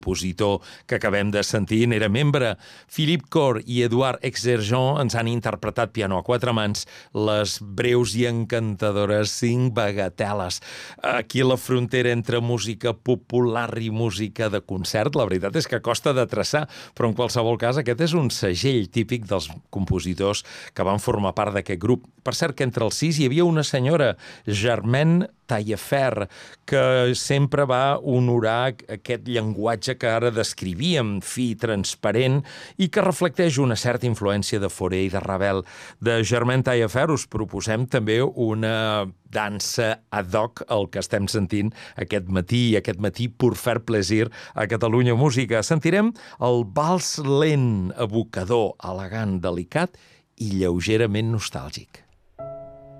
compositor que acabem de sentir n'era membre. Philippe Cor i Edouard Exerjon ens han interpretat piano a quatre mans les breus i encantadores 5 bagateles. Aquí la frontera entre música popular i música de concert, la veritat és que costa de traçar, però en qualsevol cas aquest és un segell típic dels compositors que van formar part d'aquest grup. Per cert que entre els 6 hi havia una senyora, Germaine Taillefer, que sempre va honorar aquest llenguatge que ara descrivíem, fi, transparent, i que reflecteix una certa influència de Fauré i de Ravel. De Germaine Taillefer us proposem també una dansa ad hoc al que estem sentint aquest matí pour faire plaisir a Catalunya Música. Sentirem el vals lent, evocador, elegant, delicat i lleugerament nostàlgic.